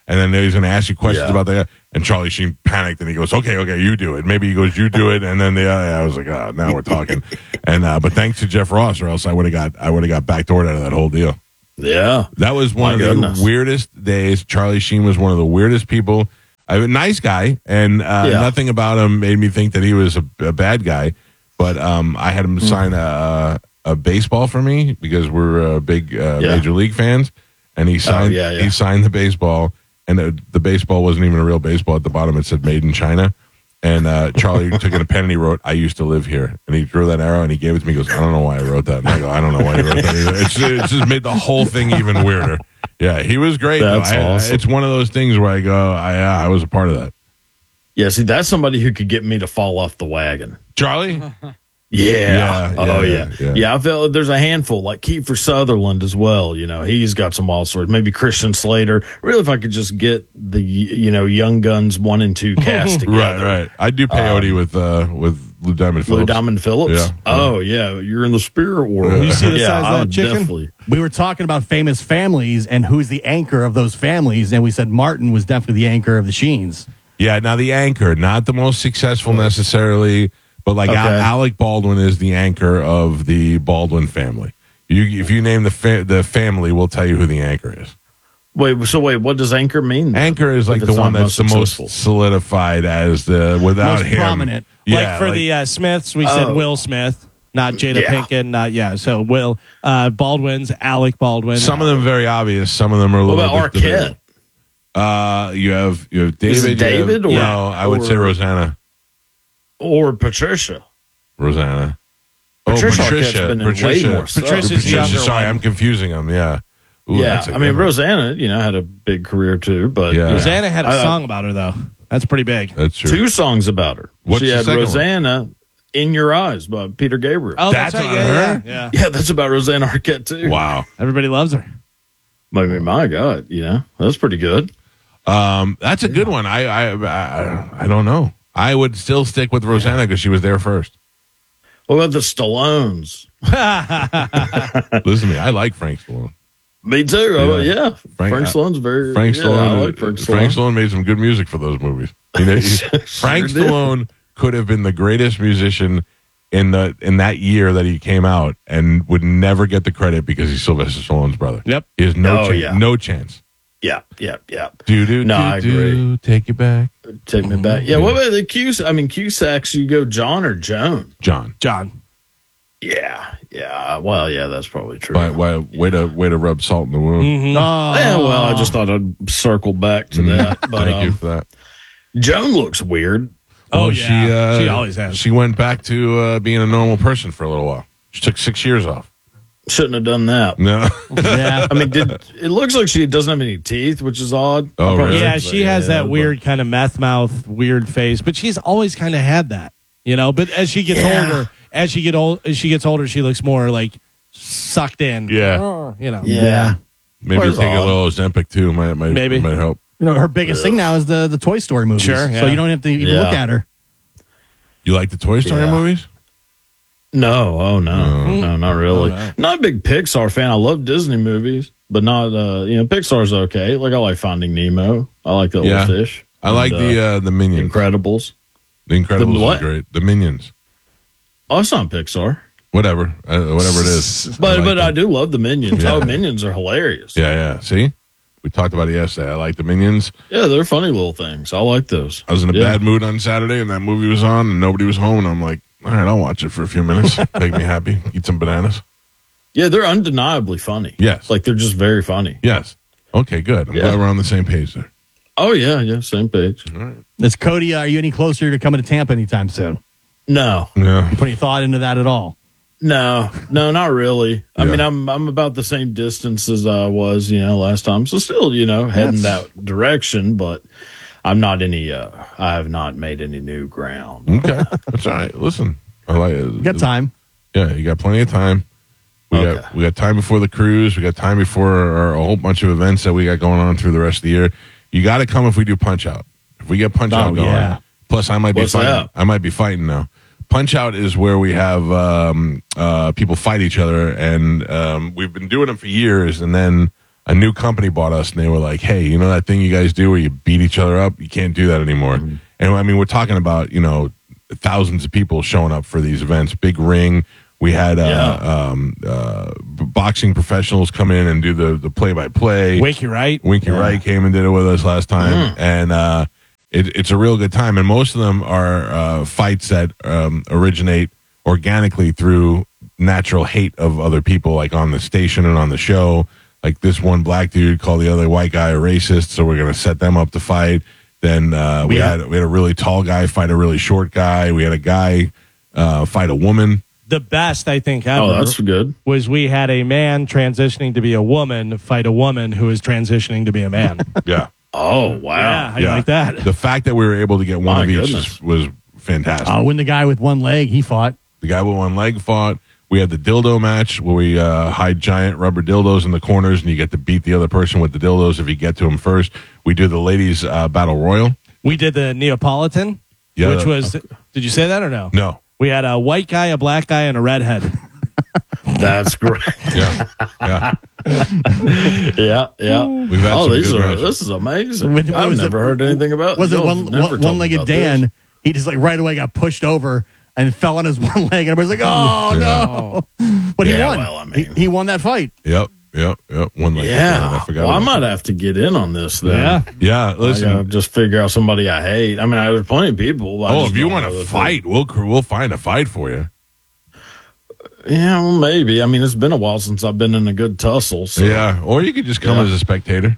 And then he's going to ask you questions Yeah. about that. And Charlie Sheen panicked and he goes, okay, okay, you do it. Maybe he goes, you do it. And then the uh, I was like, oh, now we're talking. and uh, But thanks to Jeff Ross, or else I would have got I would have got backdoored out of that whole deal. Yeah. That was one My of goodness. the weirdest days. Charlie Sheen was one of the weirdest people. I, a nice guy, and uh, Yeah. nothing about him made me think that he was a, a bad guy. But um, I had him sign a, a baseball for me because we're uh, big uh, Yeah. Major League fans. And he signed yeah, yeah. he signed the baseball, and the, the baseball wasn't even a real baseball. At the bottom, it said "Made in China." And uh, Charlie took in a pen and he wrote, "I used to live here." And he drew that arrow and he gave it to me. He goes, "I don't know why I wrote that." And I go, "I don't know why you wrote that either." It's, it's just made the whole thing even weirder. Yeah, he was great. though. That's I- I- awesome. It's one of those things where I go, I, yeah, I was a part of that. Yeah, see, that's somebody who could get me to fall off the wagon. Charlie? Yeah. Yeah, oh, yeah, yeah. yeah. Yeah, I feel there's a handful, like Kiefer Sutherland as well. You know, he's got some all sorts. Maybe Christian Slater. Really, if I could just get the, you know, Young Guns one and two cast together. Right, right. I do peyote with uh, with Lou Diamond Blue Phillips. Diamond Phillips? Yeah. Oh, yeah. You're in the spirit world. You see the yeah, size I of that would chicken? definitely. We were talking about famous families and who's the anchor of those families, and we said Martin was definitely the anchor of the Sheens. Yeah, now the anchor, not the most successful necessarily, but like Okay. Al- Alec Baldwin is the anchor of the Baldwin family. You, if you name the fa- the family, we'll tell you who the anchor is. Wait, so wait, what does anchor mean? then? Anchor is like If the it's one not that's the successful? most solidified as the without Most him. prominent. Yeah, like for like- the uh, Smiths, we said Oh. Will Smith, not Jada Yeah. Pinkett. Not, yeah, so Will. Uh, Baldwin's Alec Baldwin. Some of them very obvious. Some of them are a What little about bit Arquette? debatable. Uh, you have you have David. Is it you have- David or- no? I would say or- Rosanna. Or Patricia? Rosanna. Patricia oh, Arquette's Patricia. been in way Patricia. more stuff. Patricia's Patricia. younger Sorry, one. I'm confusing them. Yeah. Ooh, yeah, that's a I good mean, one. Rosanna, you know, had a big career too, but Yeah. Rosanna had a I- song about her, though. That's pretty big. That's true. two songs about her. What's she the had second one? Rosanna, "In Your Eyes" by Peter Gabriel. Oh, That's right. on yeah, her? Yeah, yeah. Yeah, that's about Rosanna Arquette too. Wow. Everybody loves her. I mean, my God, you know, that's pretty good. Um, that's a good one. I, I, I, I don't know. I would still stick with Rosanna because she was there first. What about the Stallones? Listen to me. I like Frank Stallone. Me too. Oh, Yeah. yeah. Frank- Frank, Stallone's very. Frank yeah, Stallone. I like Frank Stallone. Frank Stallone made some good music for those movies. You know, he- Frank did. Stallone could have been the greatest musician in the in that year that he came out, and would never get the credit because he's Sylvester Stallone's brother. Yep. He has no Oh, chance. yeah. No chance. Yeah, yeah, yeah. Do do No, do I do. agree. Take you back, Take me back. Yeah. What about the Cus? I mean, Cusacks. You go John or Joan? John. John. Yeah, yeah. Well, yeah, that's probably true. Why, why, way to way to rub salt in the wound. Mhm. Yeah, well, I just thought I'd circle back to that. But Thank you um, for that. Joan looks weird. Oh, Well, yeah. She, uh, She always has. She went back to uh, being a normal person for a little while. She took six years off. Shouldn't have done that. No. Yeah. I mean, did it looks like she doesn't have any teeth, which is odd. Oh, I'll probably really? Yeah, say she has yeah, that but- weird kind of meth mouth, weird face, but she's always kind of had that, you know. But as she gets Yeah. older, as she get old, as she gets older, she looks more like sucked in. Yeah. Oh, you know. Yeah. Maybe Where's take a all- little Ozempic too. Might might Maybe. might help. You know, her biggest thing now is the the Toy Story movies. Sure, So yeah. you don't have to even Yeah. look at her. You like the Toy Story Yeah. movies? No, oh no, no, not really. Oh, no. Not a big Pixar fan. I love Disney movies, but not uh, you know, Pixar's okay. Like I like Finding Nemo. I like the Yeah. Little Fish. I like And, the uh, the Minions. Incredibles. The Incredibles The is what? great. The Minions. Oh, it's not Pixar, Whatever, uh, whatever it is. but like but I them. do love the Minions. Yeah. Oh, Minions are hilarious. Yeah, yeah. See, we talked about it yesterday. I like the Minions. Yeah, they're funny little things. I like those. I was in a Yeah. bad mood on Saturday, and that movie was on, and nobody was home, and I'm like, all right, I'll watch it for a few minutes. Make me happy. Eat some bananas. Yeah, they're undeniably funny. Yes. Like they're just very funny. Yes. Okay, good. I'm Yeah. glad we're on the same page there. Oh yeah, yeah, same page. All right. Is Cody, are you any closer to coming to Tampa anytime soon? No, Yeah. You put any thought into that at all? no, no, not really. I Yeah. mean, I'm I'm about the same distance as I was, you know, last time. So still, you know, heading That's- that direction, but I'm not any. Uh, I have not made any new ground. Okay. That's all right. Listen, I like it. You got time. Yeah, you got plenty of time. We Okay. got we got time before the cruise. We got time before our, a whole bunch of events that we got going on through the rest of the year. You got to come if we do Punch Out. If we get Punch Oh, Out going. yeah. Plus, I might be What's fighting. that? I might be fighting now. Punch Out is where we have um, uh, people fight each other, and um, we've been doing them for years. And then a new company bought us, and they were like, "Hey, you know that thing you guys do where you beat each other up? You can't do that anymore." Mm-hmm. And I mean, we're talking about you know thousands of people showing up for these events, big ring. We had uh, Yeah. um, uh, b- boxing professionals come in and do the the play by play. Winky Wright. Winky Yeah. Wright came and did it with us last time, Mm. and uh, it, it's a real good time. And most of them are uh, fights that um, originate organically through natural hate of other people, like on the station and on the show. Like this one black dude called the other white guy a racist, so we're going to set them up to fight. Then uh, we Yeah. had we had a really tall guy fight a really short guy. We had a guy uh, fight a woman. The best, I think, ever Oh, that's good. was we had a man transitioning to be a woman fight a woman who is transitioning to be a man. Yeah. Oh, wow. Yeah, how you like that? The fact that we were able to get one My of each goodness. was, was fantastic. Oh, when the guy with one leg, he fought. The guy with one leg fought. We had the dildo match where we uh, hide giant rubber dildos in the corners, and you get to beat the other person with the dildos if you get to them first. We do the ladies' uh, battle royal. We did the Neapolitan, Yeah, which that- was, did you say that or no? No. We had a white guy, a black guy, and a redhead. That's great. Yeah. Yeah. yeah, yeah. We've had oh, some these good are matches. this is amazing. When- when I've was never it- heard anything about. Was it y'all one, have never one, told me one-legged about Dan? this. He just like right away got pushed over and fell on his one leg, and everybody's like, "Oh no!" But he Yeah, won. well, I mean- he, he won that fight. Yep. Yep. Yep. One leg. Yeah, I forgot. well, I about might that. have to get in on this then. Yeah. Yeah. I Listen. gotta just figure out somebody I hate. I mean, I there's plenty of people. I oh, just if you don't want know to if fight, we'll we'll find a fight for you. they- Yeah, well, maybe. I mean, it's been a while since I've been in a good tussle. So Yeah. Or you could just come Yeah. as a spectator.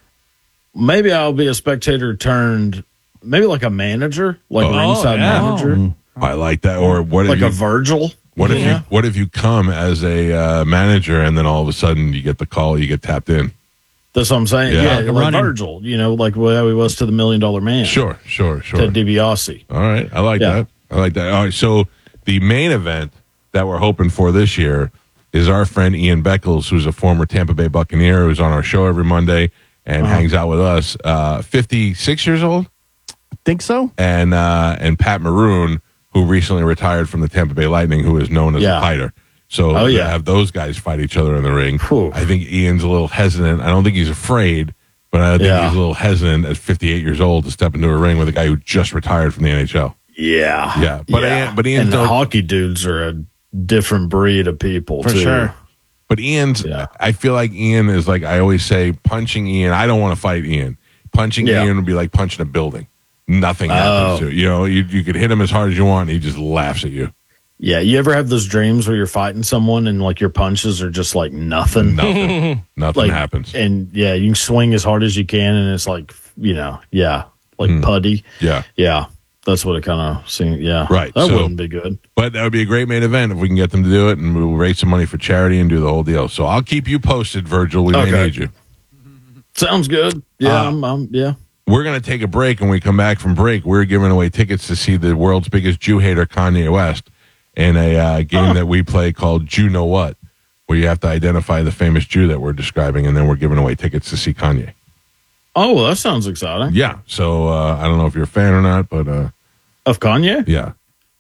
maybe I'll be a spectator turned, maybe like a manager, like Oh, ringside yeah. manager, I like that. Or what? like if a you, Virgil. What if Yeah. you what if you come as a uh, manager and then all of a sudden you get the call, you get tapped in? That's what I'm saying. Yeah. Yeah, Like like running. Virgil. You know, like how he was to the Million Dollar Man. Sure, sure, sure. Ted DiBiase. All right, I like Yeah. that. I like that. All right, so the main event that we're hoping for this year is our friend Ian Beckles, who's a former Tampa Bay Buccaneer, who's on our show every Monday and Uh-huh. hangs out with us. Uh, fifty-six years old, Think so? and uh, and Pat Maroon, who recently retired from the Tampa Bay Lightning, who is known as Yeah. a fighter. So Oh, to yeah. have those guys fight each other in the ring, Whew. I think Ian's a little hesitant. I don't think he's afraid, but I think Yeah. he's a little hesitant at fifty-eight years old to step into a ring with a guy who just retired from the N H L. Yeah. Yeah, but Ian- but Ian's and the don't- hockey dudes are a different breed of people, For too. sure. But Ian's, Yeah. I feel like Ian is like, I always say, punching Ian, I don't want to fight Ian. Punching Yeah. Ian would be like punching a building. Nothing Oh. happens to it. You know, you, you could hit him as hard as you want, and he just laughs at you. Yeah, you ever have those dreams where you're fighting someone and like your punches are just like nothing? Nothing. Nothing Like, happens. And yeah, you can swing as hard as you can and it's like, you know, yeah, like Hmm. putty. Yeah. Yeah. That's what it kind of seems. Yeah. Right, That so- wouldn't be good. But that would be a great main event if we can get them to do it, and we'll raise some money for charity and do the whole deal. So I'll keep you posted, Virgil. We may Okay. need you. Sounds good. Yeah. Uh, I'm, I'm, yeah. We're going to take a break, and when we come back from break, we're giving away tickets to see the world's biggest Jew hater, Kanye West, in a uh, game Oh. that we play called Jew Know What, where you have to identify the famous Jew that we're describing, and then we're giving away tickets to see Kanye. Oh, well, that sounds exciting. Yeah, so uh, I don't know if you're a fan or not, but uh, Of Kanye? yeah.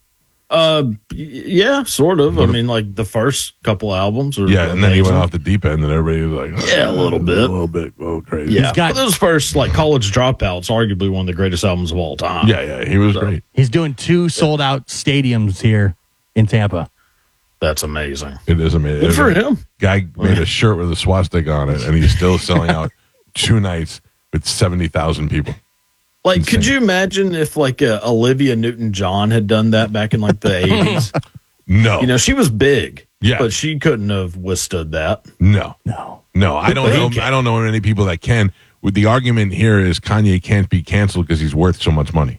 Uh, y- yeah, sort of. I mean, like the first couple albums. Are Yeah, and then he went amazing. off the deep end, and everybody was like, Yeah, a little bit. A little bit, oh, crazy. Yeah, got- but those first like College Dropouts, arguably one of the greatest albums of all time. Yeah, yeah, he was great. He's doing two sold out stadiums here in Tampa. That's amazing. It is amazing. Good for him. Guy made a shirt with a swastika on it, and he's still selling out two nights with seventy thousand people. Like, could you imagine if like uh, Olivia Newton-John had done that back in like the eighties? No. You know, she was big, Yeah. but she couldn't have withstood that. No. No. No, I don't know. I don't know any people that can. With the argument here is Kanye can't be canceled because he's worth so much money.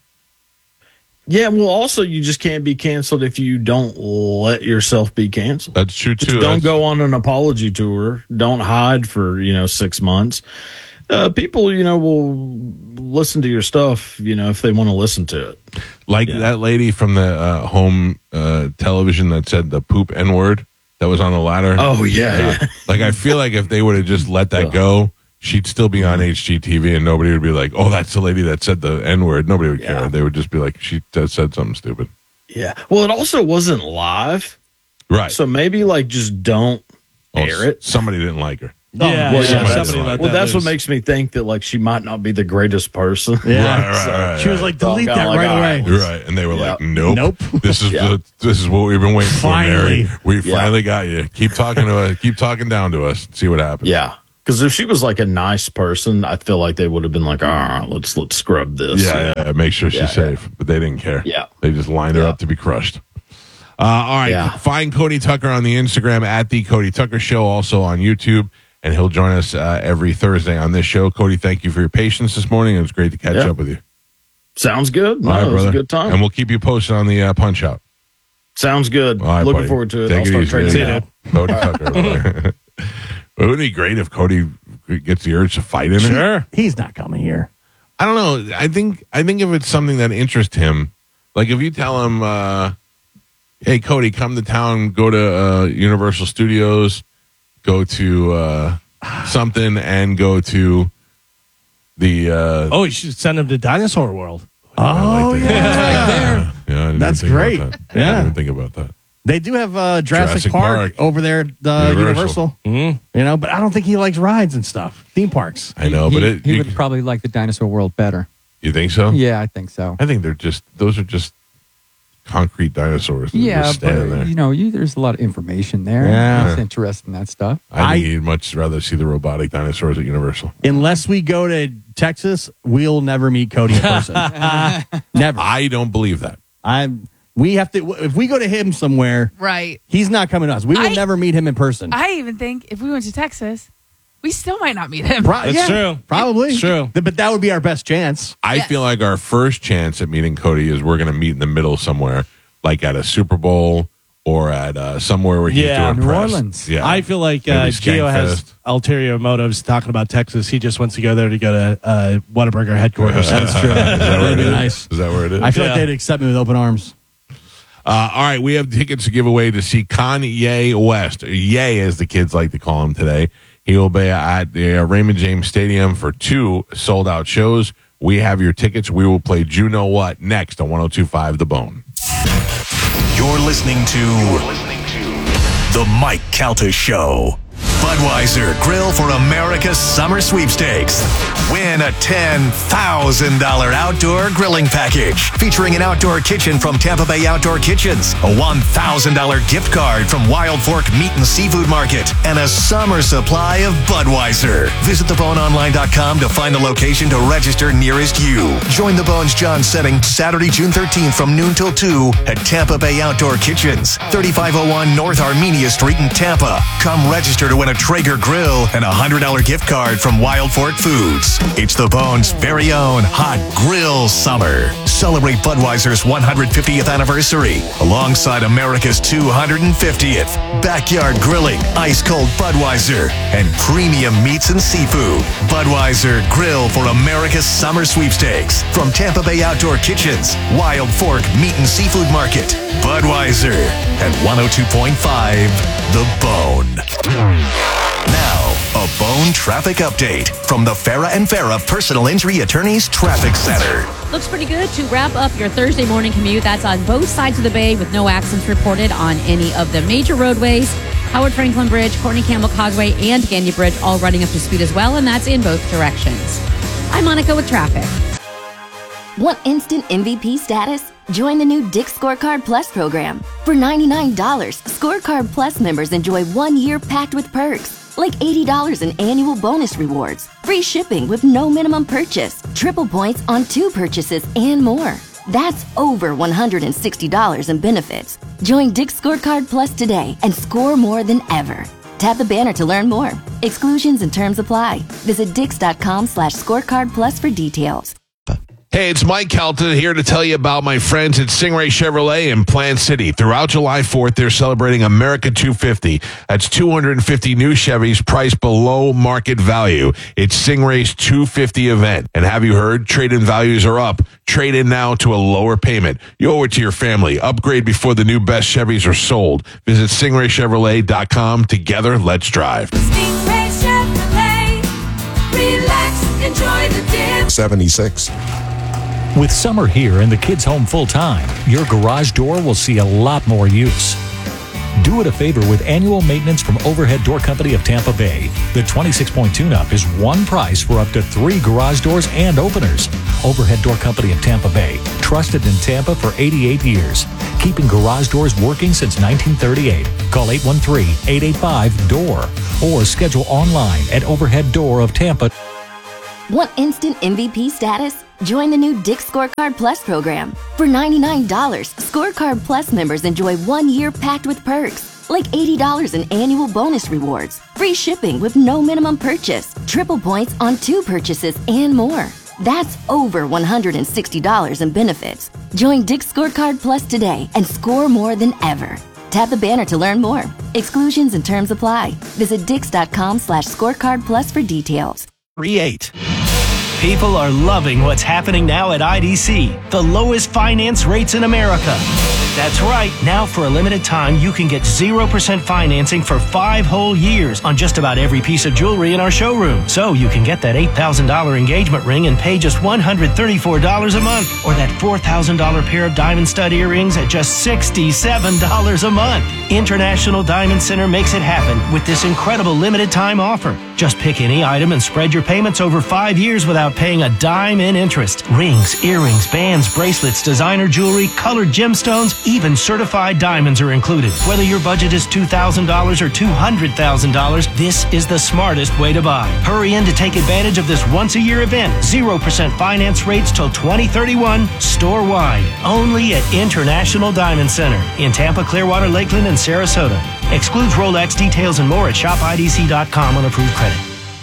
Yeah, well, also you just can't be canceled if you don't let yourself be canceled. That's true Just too. don't That's- go on an apology tour. Don't hide for you know six months. Uh, people, you know, will listen to your stuff. You know, if they want to listen to it. Like that lady from the uh, home uh, television that said the poop N word that was on the ladder. Oh, yeah, yeah. Like I feel like if they would have just let that go, she'd still be on H G T V, and nobody would be like, "Oh, that's the lady that said the N word." Nobody would care. They would just be like, "She t- said something stupid." Yeah. Well, it also wasn't live, Right. so maybe like just don't Oh, air it. Somebody didn't like her. Yeah, well, yeah, yeah, that's, somebody let well that that's loose. what makes me think that like she might not be the greatest person. Yeah. Right, right, So- right, She was right. like, delete So I'm that kinda right like, away. all You're right, and they were Yeah. like, "Nope, Nope. This is Yeah. the, this is what we've been waiting Finally. for, Mary. We Yeah. finally got you. Keep talking to us. Keep talking down to us. See what happens." Yeah. Because if she was like a nice person, I feel like they would have been like, all right, let's let's scrub this. Yeah, yeah, make sure she's Yeah, safe. But they didn't care. Yeah. They just lined her Yeah. up to be crushed. Uh, all right. Yeah. Find Cody Tucker on the Instagram at The Cody Tucker Show, also on YouTube. And he'll join us uh, every Thursday on this show. Cody, thank you for your patience this morning. It was great to catch Yeah. up with you. Sounds good. No, All right, it was brother. a good time. And we'll keep you posted on the uh, Punch Out. Sounds good. All right, Looking buddy. forward to it. Take I'll it start easy. training See now. you, dude. Cody Tucker. Wouldn't it be great if Cody gets the urge to fight in it? Sure. He's not coming here. I don't know. I think I think if it's something that interests him, like if you tell him, uh, "Hey, Cody, come to town, go to uh, Universal Studios, go to uh, something, and go to the." Uh, Oh, you should send him to Dinosaur World. I Oh, like yeah. that. Right there. Yeah, I didn't That's even think great. about that. I Yeah. didn't even think about that. They do have uh, Jurassic, Jurassic Park, Park. over there at uh, Universal. Universal. Mm-hmm. You know, but I don't think he likes rides and stuff. Theme parks. I know, he, but it, he you, would probably like the Dinosaur World better. you think so? Yeah, I think so. I think they're just those are just concrete dinosaurs. They're Yeah, just but standing there. you know, you, there's a lot of information there. Yeah. It's interesting, that stuff. I think you'd much rather see the robotic dinosaurs at Universal. Unless we go to Texas, we'll never meet Cody in person. Never. I don't believe that. I'm. We have to. If we go to him somewhere, Right. he's not coming to us. We will I- never meet him in person. I even think if we went to Texas, we still might not meet him. Pro- That's yeah, true. Probably. It's true. Th- But that would be our best chance. I Yes. feel like our first chance at meeting Cody is we're going to meet in the middle somewhere, like at a Super Bowl or at uh, somewhere where he's Yeah, doing New press. Orleans. Yeah, I feel like Maybe uh, Skank Gio has Fest. ulterior motives talking about Texas. He just wants to go there to go to uh, Whataburger headquarters. That's true. Is that where That'd it be is? nice. Is that where it is? I feel Yeah. like they'd accept me with open arms. Uh, all right, we have tickets to give away to see Kanye West. Ye, as the kids like to call him today. He will be at the uh, Raymond James Stadium for two sold-out shows. We have your tickets. We will play You Know What next on one oh two point five The Bone. You're listening to The Mike Calta Show. Budweiser Grill for America's Summer Sweepstakes. Win a ten thousand dollars outdoor grilling package featuring an outdoor kitchen from Tampa Bay Outdoor Kitchens, a one thousand dollars gift card from Wild Fork Meat and Seafood Market, and a summer supply of Budweiser. Visit the bone online dot com to find the location to register nearest you. Join the Bones John setting Saturday, June thirteenth from noon till two at Tampa Bay Outdoor Kitchens, thirty-five oh one North Armenia Street in Tampa. Come register to win a Traeger grill and a one hundred dollars gift card from Wild Fork Foods. It's the Bones' very own Hot Grill Summer. Celebrate Budweiser's one hundred fiftieth anniversary alongside America's two hundred fiftieth. Backyard grilling, ice-cold Budweiser, and premium meats and seafood. Budweiser Grill for America's Summer Sweepstakes from Tampa Bay Outdoor Kitchens, Wild Fork Meat and Seafood Market. Budweiser at one oh two point five The Bone. Now, a Bone traffic update from the Farah and Farah Personal Injury Attorneys Traffic Center. Looks pretty good to wrap up your Thursday morning commute. That's on both sides of the bay with no accidents reported on any of the major roadways. Howard Franklin Bridge, Courtney Campbell Causeway, and Gagne Bridge all running up to speed as well, and that's in both directions. I'm Monica with traffic. Want instant M V P status? Join the new Dick's Scorecard Plus program. For ninety-nine dollars, Scorecard Plus members enjoy one year packed with perks, like eighty dollars in annual bonus rewards, free shipping with no minimum purchase, triple points on two purchases, and more. That's over one hundred sixty dollars in benefits. Join Dick's Scorecard Plus today and score more than ever. Tap the banner to learn more. Exclusions and terms apply. Visit dix.com slash scorecard plus for details. Hey, it's Mike Calta here to tell you about my friends at Stingray Chevrolet in Plant City. Throughout July fourth, they're celebrating America two fifty. That's two hundred fifty new Chevys priced below market value. It's Stingray's two fifty event. And have you heard? Trade-in values are up. Trade in now to a lower payment. You owe it to your family. Upgrade before the new best Chevys are sold. Visit stingray chevrolet dot com. Together, let's drive. Stingray Chevrolet. Relax, enjoy the dip. seventy-six. With summer here and the kids home full time, your garage door will see a lot more use. Do it a favor with annual maintenance from Overhead Door Company of Tampa Bay. The twenty-six point tune-up is one price for up to three garage doors and openers. Overhead Door Company of Tampa Bay, trusted in Tampa for eighty-eight years. Keeping garage doors working since nineteen thirty-eight. Call eight one three, eight eight five, D O O R or schedule online at Overhead Door of Tampa. Want instant M V P status? Join the new Dick's Scorecard Plus program. For ninety-nine dollars, Scorecard Plus members enjoy one year packed with perks, like eighty dollars in annual bonus rewards, free shipping with no minimum purchase, triple points on two purchases, and more. That's over one hundred sixty dollars in benefits. Join Dick's Scorecard Plus today and score more than ever. Tap the banner to learn more. Exclusions and terms apply. Visit dix.com slash scorecard plus for details. Create. People are loving what's happening now at I D C, the lowest finance rates in America. That's right. Now, for a limited time, you can get zero percent financing for five whole years on just about every piece of jewelry in our showroom. So you can get that eight thousand dollars engagement ring and pay just one hundred thirty-four dollars a month, or that four thousand dollars pair of diamond stud earrings at just sixty-seven dollars a month. International Diamond Center makes it happen with this incredible limited time offer. Just pick any item and spread your payments over five years without paying a dime in interest. Rings, earrings, bands, bracelets, designer jewelry, colored gemstones, even certified diamonds are included. Whether your budget is two thousand dollars or two hundred thousand dollars, this is the smartest way to buy. Hurry in to take advantage of this once-a-year event. zero percent finance rates till twenty thirty-one, store-wide. Only at International Diamond Center in Tampa, Clearwater, Lakeland, and Sarasota. Excludes Rolex. Details and more at shop I D C dot com on approved credit.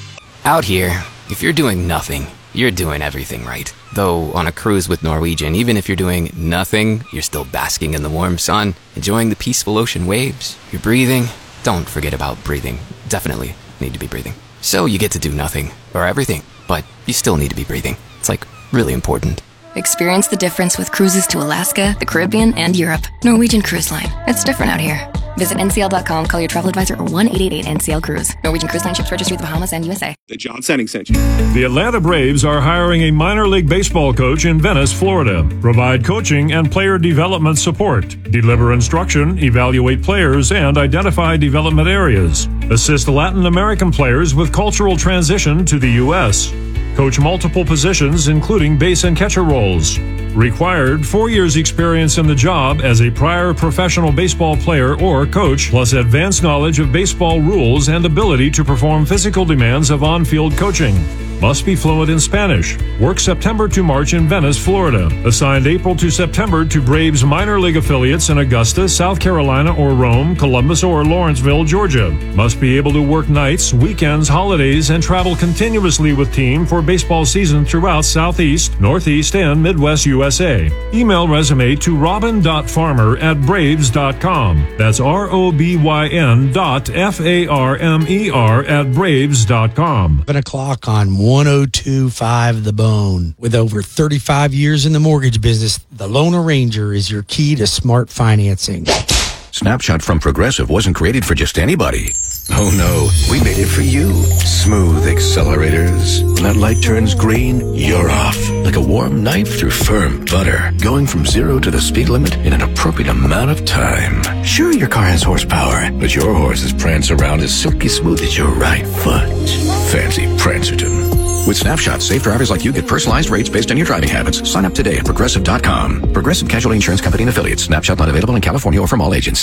Out here, if you're doing nothing, you're doing everything right. Though on a cruise with Norwegian, even if you're doing nothing, you're still basking in the warm sun, enjoying the peaceful ocean waves. You're breathing. Don't forget about breathing. Definitely need to be breathing. So you get to do nothing, or everything, but you still need to be breathing. It's like really important. Experience the difference with cruises to Alaska, the Caribbean, and Europe. Norwegian Cruise Line. It's different out here. Visit N C L dot com, call your travel advisor, or one eight eight eight N C L Cruise. Norwegian Cruise Line ships registry of the Bahamas and U S A. The John Senning Center. The Atlanta Braves are hiring a minor league baseball coach in Venice, Florida. Provide coaching and player development support. Deliver instruction, evaluate players, and identify development areas. Assist Latin American players with cultural transition to the U S. Coach multiple positions, including base and catcher roles. Required four years experience in the job as a prior professional baseball player or coach, plus advanced knowledge of baseball rules and ability to perform physical demands of on-field coaching. Must be fluent in Spanish. Work September to March in Venice, Florida. Assigned April to September to Braves minor league affiliates in Augusta, South Carolina, or Rome, Columbus, or Lawrenceville, Georgia. Must be able to work nights, weekends, holidays, and travel continuously with team for baseball season throughout Southeast, Northeast, and Midwest U S A. Email resume to robin dot farmer at braves dot com. That's R O B Y N dot F A R M E R at braves dot com. seven o'clock on one oh two point five The Bone. With over thirty-five years in the mortgage business, the Loan Arranger is your key to smart financing. Snapshot from Progressive wasn't created for just anybody. Oh no, we made it for you. Smooth accelerators. When that light turns green, you're off. Like a warm knife through firm butter. Going from zero to the speed limit in an appropriate amount of time. Sure, your car has horsepower, but your horses prance around as silky smooth as your right foot. Fancy Prancerton. With Snapshot, safe drivers like you get personalized rates based on your driving habits. Sign up today at Progressive dot com. Progressive Casualty Insurance Company and Affiliates. Snapshot not available in California or from all agents.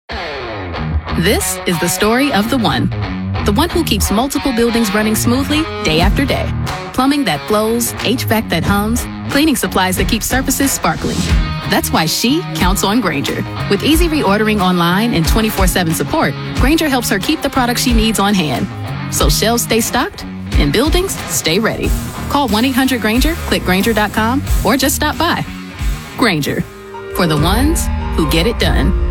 This is the story of the one. The one who keeps multiple buildings running smoothly day after day. Plumbing that flows, H V A C that hums, cleaning supplies that keep surfaces sparkling. That's why she counts on Grainger. With easy reordering online and twenty-four seven support, Grainger helps her keep the products she needs on hand. So shelves stay stocked and buildings stay ready. Call one eight hundred Grainger, click Grainger dot com, or just stop by. Grainger, for the ones who get it done.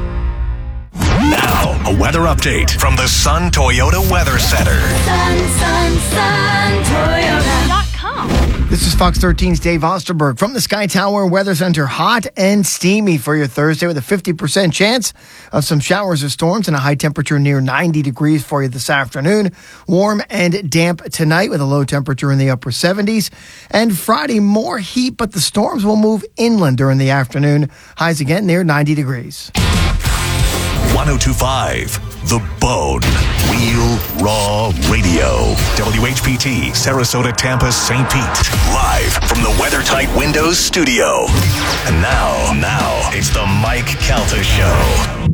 Now, a weather update from the Sun Toyota Weather Center. Sun, sun, sun, Toyota. This is Fox thirteen's Dave Osterberg from the Sky Tower Weather Center. Hot and steamy for your Thursday with a fifty percent chance of some showers or storms and a high temperature near ninety degrees for you this afternoon. Warm and damp tonight with a low temperature in the upper seventies. And Friday, more heat, but the storms will move inland during the afternoon. Highs again near ninety degrees. one oh two point five The Bone. Real Raw Radio. W H P T, Sarasota, Tampa, Saint Pete. Live from the WeatherTight Windows studio. And now, now, it's the Mike Calta Show.